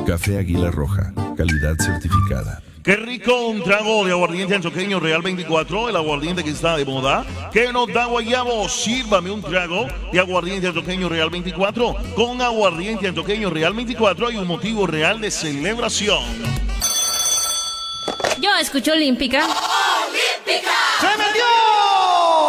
Café Águila Roja, calidad certificada. Qué rico un trago de aguardiente antioqueño Real 24, el aguardiente que está de moda. Que nos da guayabo, sírvame un trago de aguardiente antioqueño Real 24. Con aguardiente antioqueño Real 24 hay un motivo real de celebración. Yo escucho Olímpica. ¡Olímpica! ¡Se metió!